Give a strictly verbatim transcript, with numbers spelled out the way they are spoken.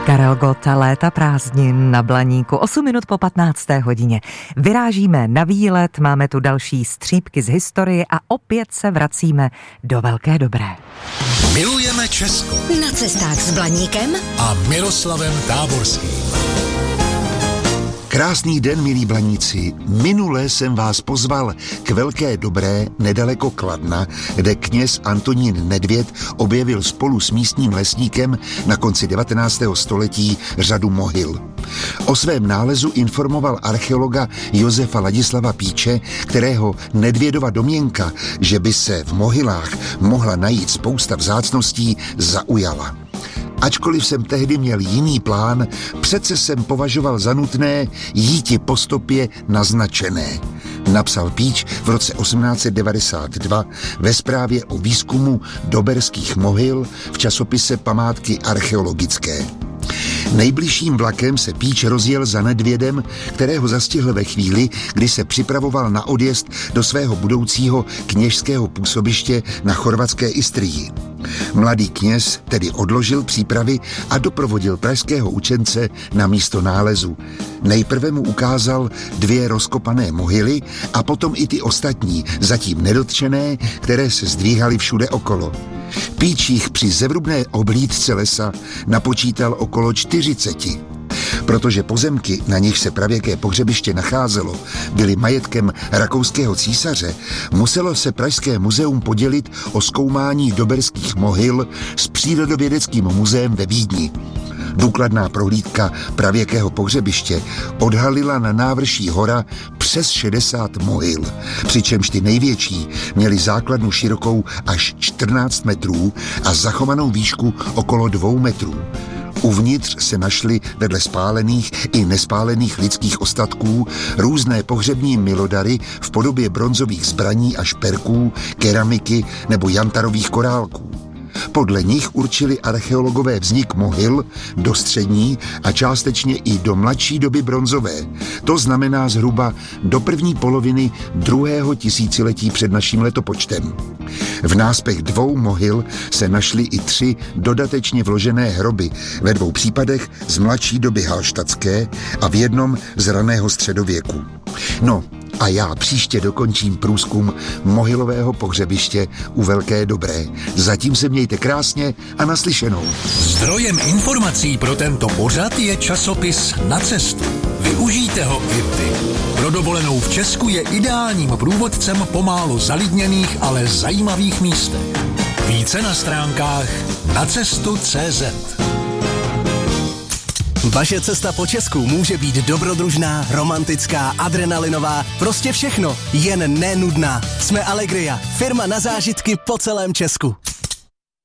Karel Gott, léta prázdnin na Blaníku, osm minut po patnácté hodině. Vyrážíme na výlet, máme tu další střípky z historie a opět se vracíme do Velké Dobré. Milujeme Česko. Na cestách s Blaníkem a Miroslavem Táborským. Krásný den, milí Blaníci. Minule jsem vás pozval k Velké Dobré nedaleko Kladna, kde kněz Antonín Nedvěd objevil spolu s místním lesníkem na konci devatenáctého století řadu mohyl. O svém nálezu informoval archeologa Josefa Ladislava Píče, kterého Nedvědova domněnka, že by se v mohylách mohla najít spousta vzácností, zaujala. Ačkoliv jsem tehdy měl jiný plán, přece jsem považoval za nutné jíti po stopě naznačené. Napsal Píč v roce osmnáct set devadesát dva ve zprávě o výzkumu doberských mohyl v časopise Památky archeologické. Nejbližším vlakem se Píč rozjel za Nedvědem, kterého zastihl ve chvíli, kdy se připravoval na odjezd do svého budoucího kněžského působiště na chorvatské Istrii. Mladý kněz tedy odložil přípravy a doprovodil pražského učence na místo nálezu. Nejprve mu ukázal dvě rozkopané mohyly a potom i ty ostatní, zatím nedotčené, které se zdvíhaly všude okolo. Píč jich při zevrubné oblídce lesa napočítal okolo čtyřiceti. Protože pozemky, na nich se pravěké pohřebiště nacházelo, byly majetkem rakouského císaře, muselo se Pražské muzeum podělit o zkoumání doberských mohyl s přírodovědeckým muzeem ve Vídni. Důkladná prohlídka pravěkého pohřebiště odhalila na návrší hora přes šedesát mohyl, přičemž ty největší měly základnu širokou až čtrnáct metrů a zachovanou výšku okolo dvou metrů. Uvnitř se našly vedle spálených i nespálených lidských ostatků různé pohřební milodary v podobě bronzových zbraní a šperků, keramiky nebo jantarových korálků. Podle nich určili archeologové vznik mohyl do střední a částečně i do mladší doby bronzové. To znamená zhruba do první poloviny druhého tisíciletí před naším letopočtem. V náspech dvou mohyl se našly i tři dodatečně vložené hroby, ve dvou případech z mladší doby halštatské a v jednom z raného středověku. No, a já příště dokončím průzkum mohylového pohřebiště u Velké Dobré. Zatím se mějte krásně a naslyšenou. Zdrojem informací pro tento pořad je časopis Na cestu. Využijte ho i vy. Pro dovolenou v Česku je ideálním průvodcem po málo zalidněných, ale zajímavých místech. Více na stránkách nacestu tečka cé zet. Vaše cesta po Česku může být dobrodružná, romantická, adrenalinová, prostě všechno, jen nenudná. Jsme Allegria, firma na zážitky po celém Česku.